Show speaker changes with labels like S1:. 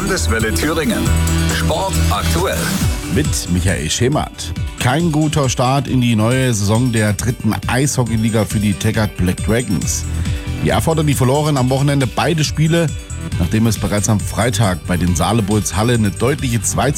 S1: Landeswelle Thüringen. Sport aktuell.
S2: Mit Michael Schemert. Kein guter Start in die neue Saison der 3. Eishockeyliga für die Taggart Black Dragons. Die Erfurter, die verloren am Wochenende beide Spiele, nachdem es bereits am Freitag bei den Saale Bulls Halle eine deutliche 2